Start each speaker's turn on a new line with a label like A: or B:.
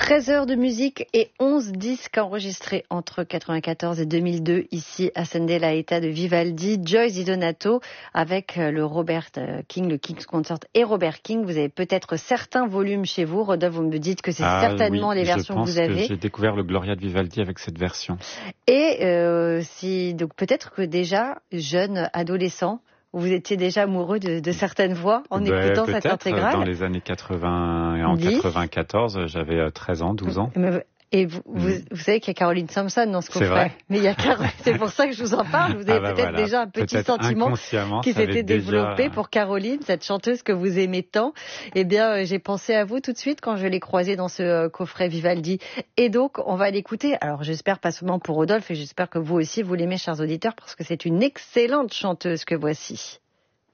A: 13 heures de musique et 11 disques enregistrés entre 1994 et 2002 ici à Sunday La Haïta de Vivaldi, Joyce Di Donato avec le Robert King, le King's Consort et Robert King. Vous avez peut-être certains volumes chez vous. Rodolphe, vous me dites que c'est certainement les versions que vous avez.
B: Je pense que j'ai découvert le Gloria de Vivaldi avec cette version.
A: Et donc peut-être que déjà, jeune, adolescent, vous étiez déjà amoureux de certaines voix en écoutant cette intégrale.
B: Dans les années 80 et en 94, j'avais 13 ans, 12 ans.
A: Et vous savez qu'il y a Caroline Sampson dans ce coffret.
B: C'est vrai.
A: Mais il y a c'est pour ça que je vous en parle. Vous avez peut-être déjà un petit sentiment qui s'était développé pour Caroline, cette chanteuse que vous aimez tant. Eh bien, j'ai pensé à vous tout de suite quand je l'ai croisée dans ce coffret Vivaldi. Et donc, on va l'écouter. Alors, j'espère pas seulement pour Rodolphe, et j'espère que vous aussi, vous l'aimez, chers auditeurs, parce que c'est une excellente chanteuse que voici.